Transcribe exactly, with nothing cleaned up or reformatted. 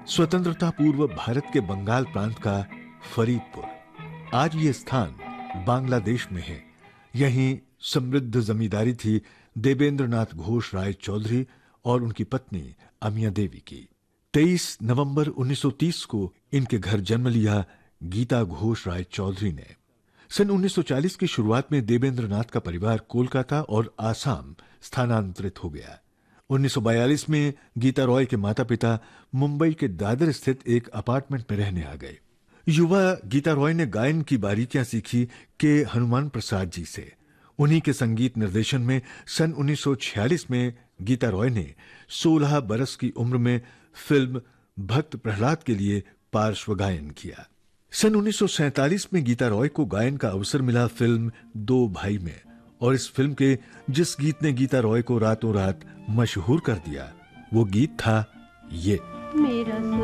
स्वतंत्रता पूर्व भारत के बंगाल प्रांत का फरीदपुर आज ये स्थान बांग्लादेश में है। यहीं समृद्ध जमींदारी थी देवेंद्र नाथ घोष राय चौधरी और उनकी पत्नी अमिया देवी की। तेईस नवंबर उन्नीस सौ तीस को इनके घर जन्म लिया गीता घोष राय चौधरी ने। सन उन्नीस सौ चालीस की शुरुआत में देवेंद्र नाथ का परिवार कोलकाता और आसाम स्थानांतरित हो गया। उन्नीस सौ बयालीस में गीता रॉय के माता पिता मुंबई के दादर स्थित एक अपार्टमेंट में रहने आ गए। युवा गीता रॉय ने गायन की बारीकियां सीखी के हनुमान प्रसाद जी से। उन्हीं के संगीत निर्देशन में सन उन्नीस सौ छियालीस में गीता रॉय ने सोलह बरस की उम्र में फिल्म भक्त प्रहलाद के लिए पार्श्व गायन किया। सन उन्नीस सौ सैंतालीस में गीता रॉय को गायन का अवसर मिला फिल्म दो भाई में, और इस फिल्म के जिस गीत ने गीता रॉय को रातों रात मशहूर कर दिया वो गीत था ये। मेरा